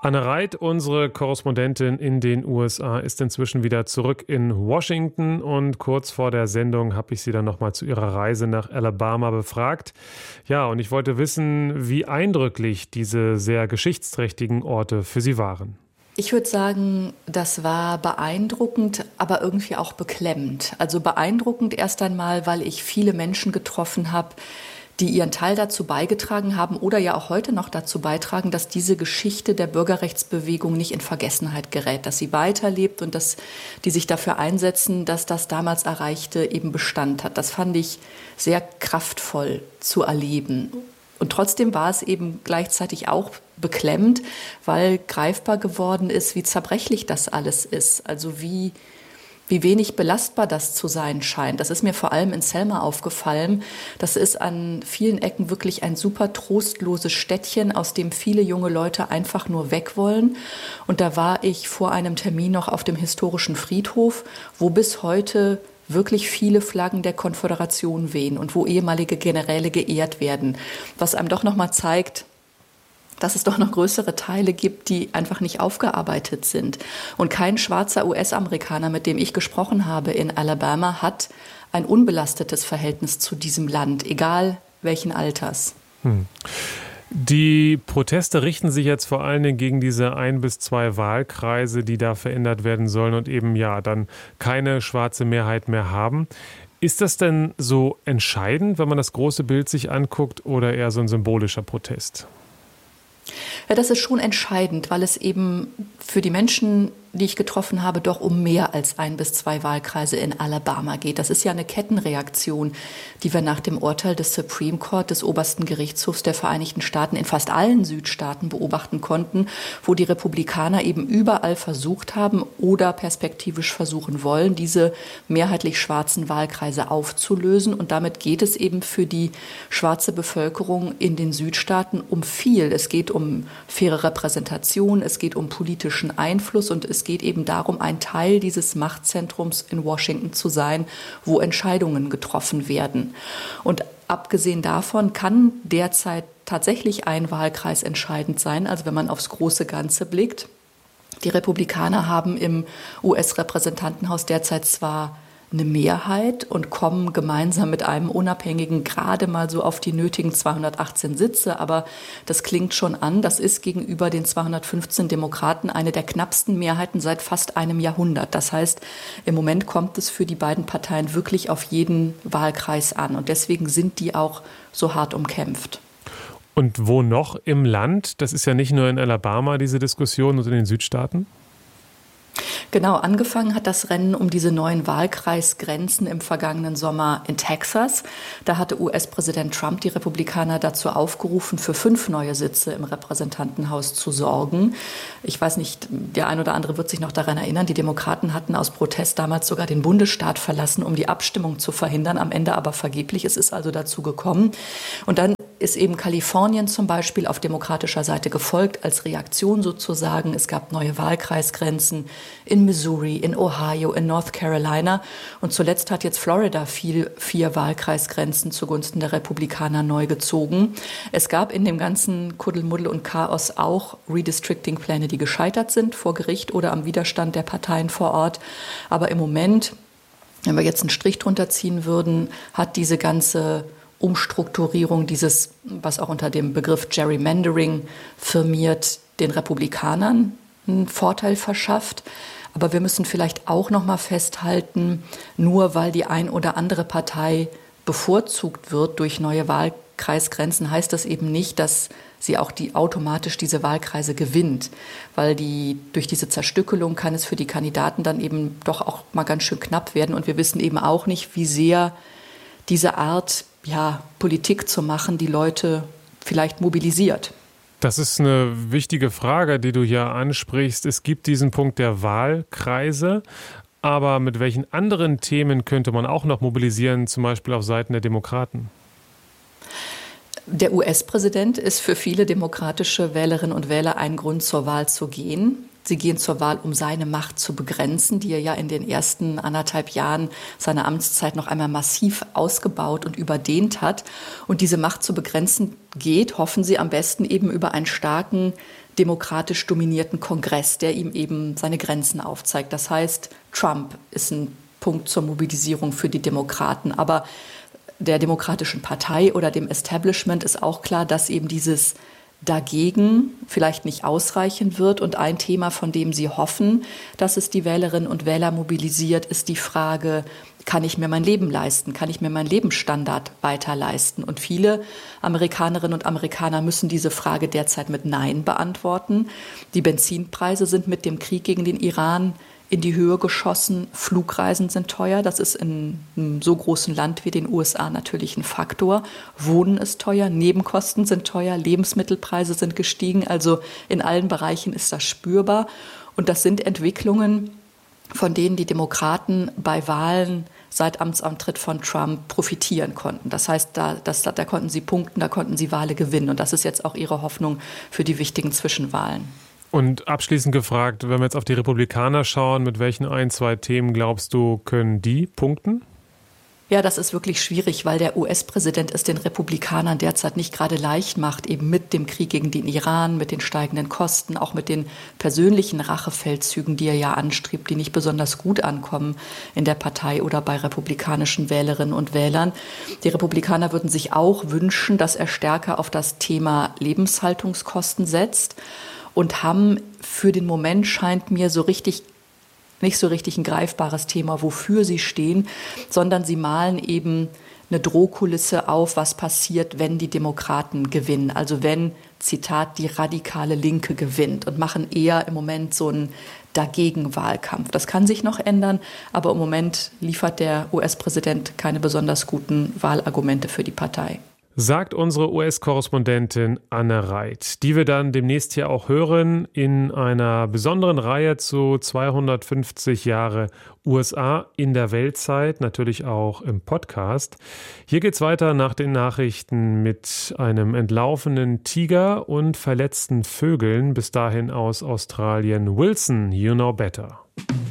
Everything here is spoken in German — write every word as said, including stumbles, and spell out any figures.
Anne Reit, unsere Korrespondentin in den U S A, ist inzwischen wieder zurück in Washington und kurz vor der Sendung habe ich sie dann nochmal zu ihrer Reise nach Alabama befragt. Ja, und ich wollte wissen, wie eindrücklich diese sehr geschichtsträchtigen Orte für sie waren. Ich würde sagen, das war beeindruckend, aber irgendwie auch beklemmend. Also beeindruckend erst einmal, weil ich viele Menschen getroffen habe, die ihren Teil dazu beigetragen haben oder ja auch heute noch dazu beitragen, dass diese Geschichte der Bürgerrechtsbewegung nicht in Vergessenheit gerät, dass sie weiterlebt und dass die sich dafür einsetzen, dass das damals Erreichte eben Bestand hat. Das fand ich sehr kraftvoll zu erleben. Und trotzdem war es eben gleichzeitig auch beklemmend, weil greifbar geworden ist, wie zerbrechlich das alles ist. Also wie wie wenig belastbar das zu sein scheint. Das ist mir vor allem in Selma aufgefallen. Das ist an vielen Ecken wirklich ein super trostloses Städtchen, aus dem viele junge Leute einfach nur weg wollen. Und da war ich vor einem Termin noch auf dem historischen Friedhof, wo bis heute wirklich viele Flaggen der Konföderation wehen und wo ehemalige Generäle geehrt werden. Was einem doch noch mal zeigt, dass es doch noch größere Teile gibt, die einfach nicht aufgearbeitet sind. Und kein schwarzer U S-Amerikaner, mit dem ich gesprochen habe in Alabama, hat ein unbelastetes Verhältnis zu diesem Land, egal welchen Alters. Hm. Die Proteste richten sich jetzt vor allen Dingen gegen diese ein bis zwei Wahlkreise, die da verändert werden sollen und eben ja dann keine schwarze Mehrheit mehr haben. Ist das denn so entscheidend, wenn man das große Bild sich anguckt, oder eher so ein symbolischer Protest? Ja, das ist schon entscheidend, weil es eben für die Menschen, die ich getroffen habe, doch um mehr als ein bis zwei Wahlkreise in Alabama geht. Das ist ja eine Kettenreaktion, die wir nach dem Urteil des Supreme Court, des obersten Gerichtshofs der Vereinigten Staaten, in fast allen Südstaaten beobachten konnten, wo die Republikaner eben überall versucht haben oder perspektivisch versuchen wollen, diese mehrheitlich schwarzen Wahlkreise aufzulösen. Und damit geht es eben für die schwarze Bevölkerung in den Südstaaten um viel. Es geht um faire Repräsentation, es geht um politischen Einfluss und es Es geht eben darum, ein Teil dieses Machtzentrums in Washington zu sein, wo Entscheidungen getroffen werden. Und abgesehen davon kann derzeit tatsächlich ein Wahlkreis entscheidend sein, also wenn man aufs große Ganze blickt. Die Republikaner haben im U S-Repräsentantenhaus derzeit zwar eine Mehrheit und kommen gemeinsam mit einem Unabhängigen gerade mal so auf die nötigen zweihundertachtzehn Sitze. Aber das klingt schon an, das ist gegenüber den zweihundertfünfzehn Demokraten eine der knappsten Mehrheiten seit fast einem Jahrhundert. Das heißt, im Moment kommt es für die beiden Parteien wirklich auf jeden Wahlkreis an. Und deswegen sind die auch so hart umkämpft. Und wo noch im Land? Das ist ja nicht nur in Alabama diese Diskussion und in den Südstaaten. Genau, angefangen hat das Rennen um diese neuen Wahlkreisgrenzen im vergangenen Sommer in Texas. Da hatte U S-Präsident Trump die Republikaner dazu aufgerufen, für fünf neue Sitze im Repräsentantenhaus zu sorgen. Ich weiß nicht, der ein oder andere wird sich noch daran erinnern, die Demokraten hatten aus Protest damals sogar den Bundesstaat verlassen, um die Abstimmung zu verhindern, am Ende aber vergeblich. Es ist also dazu gekommen. Und dann ist eben Kalifornien zum Beispiel auf demokratischer Seite gefolgt, als Reaktion sozusagen. Es gab neue Wahlkreisgrenzen in Missouri, in Ohio, in North Carolina. Und zuletzt hat jetzt Florida viel, vier Wahlkreisgrenzen zugunsten der Republikaner neu gezogen. Es gab in dem ganzen Kuddelmuddel und Chaos auch Redistricting-Pläne, die gescheitert sind vor Gericht oder am Widerstand der Parteien vor Ort. Aber im Moment, wenn wir jetzt einen Strich drunter ziehen würden, hat diese ganze Umstrukturierung, dieses, was auch unter dem Begriff Gerrymandering firmiert, den Republikanern einen Vorteil verschafft. Aber wir müssen vielleicht auch noch mal festhalten, nur weil die ein oder andere Partei bevorzugt wird durch neue Wahlkreisgrenzen, heißt das eben nicht, dass sie auch die, automatisch diese Wahlkreise gewinnt. Weil die, durch diese Zerstückelung kann es für die Kandidaten dann eben doch auch mal ganz schön knapp werden. Und wir wissen eben auch nicht, wie sehr diese Art, ja, Politik zu machen, die Leute vielleicht mobilisiert. Das ist eine wichtige Frage, die du hier ansprichst. Es gibt diesen Punkt der Wahlkreise, aber mit welchen anderen Themen könnte man auch noch mobilisieren, zum Beispiel auf Seiten der Demokraten? Der U S-Präsident ist für viele demokratische Wählerinnen und Wähler ein Grund, zur Wahl zu gehen. Sie gehen zur Wahl, um seine Macht zu begrenzen, die er ja in den ersten anderthalb Jahren seiner Amtszeit noch einmal massiv ausgebaut und überdehnt hat. Und diese Macht zu begrenzen geht, hoffen Sie, am besten eben über einen starken, demokratisch dominierten Kongress, der ihm eben seine Grenzen aufzeigt. Das heißt, Trump ist ein Punkt zur Mobilisierung für die Demokraten. Aber der Demokratischen Partei oder dem Establishment ist auch klar, dass eben dieses dagegen vielleicht nicht ausreichen wird. Und ein Thema, von dem sie hoffen, dass es die Wählerinnen und Wähler mobilisiert, ist die Frage, kann ich mir mein Leben leisten? Kann ich mir meinen Lebensstandard weiter leisten? Und viele Amerikanerinnen und Amerikaner müssen diese Frage derzeit mit Nein beantworten. Die Benzinpreise sind mit dem Krieg gegen den Iran in die Höhe geschossen. Flugreisen sind teuer. Das ist in einem so großen Land wie den U S A natürlich ein Faktor. Wohnen ist teuer, Nebenkosten sind teuer, Lebensmittelpreise sind gestiegen. Also in allen Bereichen ist das spürbar. Und das sind Entwicklungen, von denen die Demokraten bei Wahlen seit Amtsantritt von Trump profitieren konnten. Das heißt, da, das, da konnten sie punkten, da konnten sie Wahlen gewinnen. Und das ist jetzt auch ihre Hoffnung für die wichtigen Zwischenwahlen. Und abschließend gefragt, wenn wir jetzt auf die Republikaner schauen, mit welchen ein, zwei Themen glaubst du, können die punkten? Ja, das ist wirklich schwierig, weil der U S-Präsident es den Republikanern derzeit nicht gerade leicht macht, eben mit dem Krieg gegen den Iran, mit den steigenden Kosten, auch mit den persönlichen Rachefeldzügen, die er ja anstrebt, die nicht besonders gut ankommen in der Partei oder bei republikanischen Wählerinnen und Wählern. Die Republikaner würden sich auch wünschen, dass er stärker auf das Thema Lebenshaltungskosten setzt. Und haben für den Moment, scheint mir, so richtig, nicht so richtig ein greifbares Thema, wofür sie stehen, sondern sie malen eben eine Drohkulisse auf, was passiert, wenn die Demokraten gewinnen. Also wenn, Zitat, die radikale Linke gewinnt, und machen eher im Moment so einen Dagegen-Wahlkampf. Das kann sich noch ändern, aber im Moment liefert der U S-Präsident keine besonders guten Wahlargumente für die Partei. Sagt unsere U S-Korrespondentin Anne Reit, die wir dann demnächst hier auch hören in einer besonderen Reihe zu zweihundertfünfzig Jahre U S A in der Weltzeit, natürlich auch im Podcast. Hier geht's weiter nach den Nachrichten mit einem entlaufenen Tiger und verletzten Vögeln, bis dahin aus Australien. Wilson, you know better.